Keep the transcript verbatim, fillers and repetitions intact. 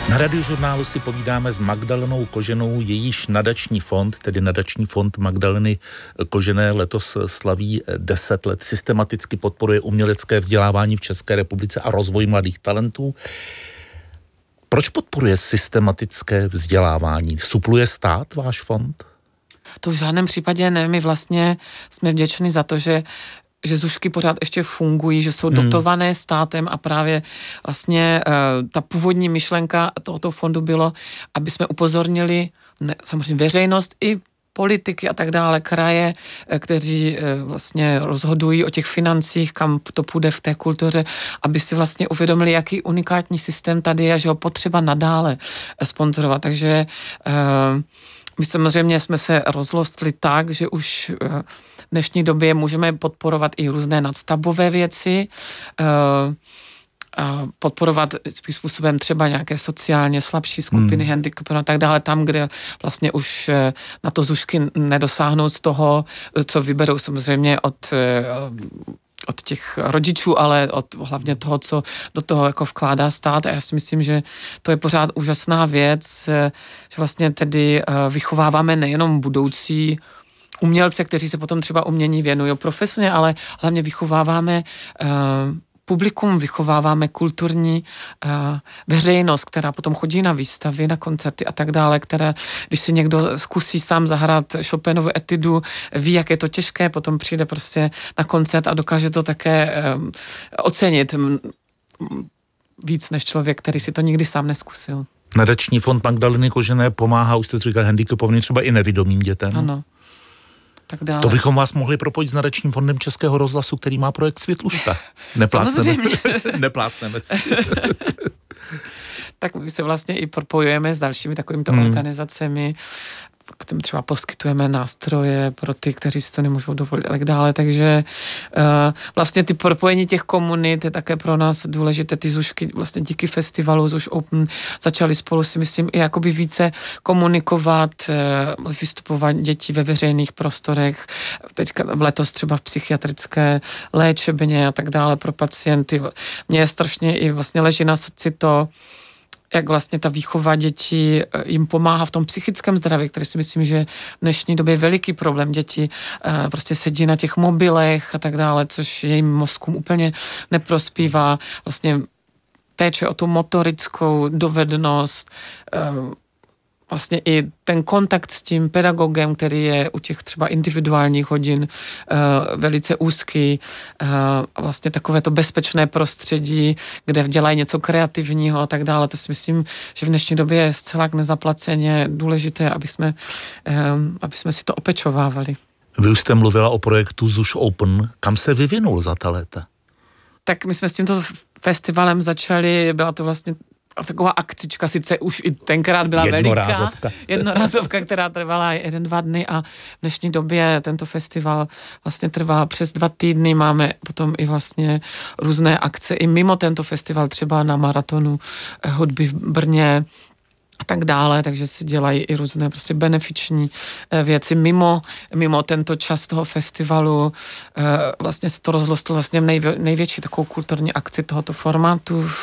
Na Radiožurnálu si povídáme s Magdalenou Koženou, jejíž nadační fond, tedy nadační fond Magdaleny Kožené, letos slaví deset let, systematicky podporuje umělecké vzdělávání v České republice a rozvoj mladých talentů. Proč podporuje systematické vzdělávání? Supluje stát váš fond? To v žádném případě ne. My vlastně jsme vděční za to, že že zušky pořád ještě fungují, že jsou dotované hmm. státem a právě vlastně uh, ta původní myšlenka tohoto fondu bylo, aby jsme upozornili ne, samozřejmě veřejnost i politiky a tak dále, kraje, kteří vlastně rozhodují o těch financích, kam to půjde v té kultuře, aby si vlastně uvědomili, jaký unikátní systém tady je, že ho potřeba nadále sponzorovat. Takže uh, my samozřejmě jsme se rozlostli tak, že už v dnešní době můžeme podporovat i různé nadstavbové věci, podporovat svým způsobem třeba nějaké sociálně slabší skupiny, hmm. handicapů a tak dále, tam, kde vlastně už na to zušky nedosáhnou z toho, co vyberou samozřejmě od od těch rodičů, ale od hlavně toho, co do toho jako vkládá stát. A já si myslím, že to je pořád úžasná věc, že vlastně tedy vychováváme nejenom budoucí umělce, kteří se potom třeba umění věnují profesně, ale hlavně vychováváme publikum, vychováváme kulturní uh, veřejnost, která potom chodí na výstavy, na koncerty a tak dále, která, když si někdo zkusí sám zahrát Chopinovu etidu, ví, jak je to těžké, potom přijde prostě na koncert a dokáže to také um, ocenit m, víc než člověk, který si to nikdy sám neskusil. Nadační fond Magdaleny Kožené pomáhá, už jste říkal, handicapovaným, třeba i nevidomým dětem. Ano. Tak dále. To bychom vás mohli propojit s nadačním fondem Českého rozhlasu, který má projekt Světluška. Neplácneme. Neplácneme si. Tak my se vlastně i propojujeme s dalšími takovýmito hmm. organizacemi, kterým třeba poskytujeme nástroje pro ty, kteří si to nemůžou dovolit a tak dále. Takže uh, vlastně ty propojení těch komunit je také pro nás důležité. Ty zušky vlastně díky festivalu Zuš Open začaly spolu, si myslím, i jakoby více komunikovat, uh, vystupovat děti ve veřejných prostorech. Teďka letos třeba v psychiatrické léčebně a tak dále pro pacienty. Mně je strašně i vlastně leží na srdci to, jak vlastně ta výchova dětí jim pomáhá v tom psychickém zdraví, který si myslím, že v dnešní době je veliký problém. Děti prostě sedí na těch mobilech a tak dále, což jejím mozkům úplně neprospívá. Vlastně péče o tu motorickou dovednost, vlastně i ten kontakt s tím pedagogem, který je u těch třeba individuálních hodin uh, velice úzký, uh, vlastně takové to bezpečné prostředí, kde dělají něco kreativního a tak dále. To si myslím, že v dnešní době je zcela k nezaplaceně důležité, aby jsme, um, aby jsme si to opečovávali. Vy už jste mluvila o projektu Zuš Open. Kam se vyvinul za ta léta? Tak my jsme s tímto festivalem začali, byla to vlastně taková akcička, sice už i tenkrát byla veliká. Jednorázovka, která trvala jeden, dva dny a v dnešní době tento festival vlastně trvá přes dva týdny. Máme potom i vlastně různé akce i mimo tento festival, třeba na maratonu hudby v Brně a tak dále, takže se dělají i různé prostě benefiční věci mimo, mimo tento čas toho festivalu. Vlastně se to rozlostlo vlastně nejvě, největší takovou kulturní akci tohoto formátu